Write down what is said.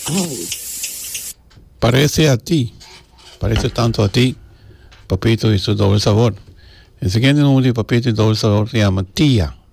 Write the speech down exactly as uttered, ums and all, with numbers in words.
Parece a ti, parece tanto a ti, Papito y su doble sabor. El siguiente número de Papito y doble sabor se llama Tía.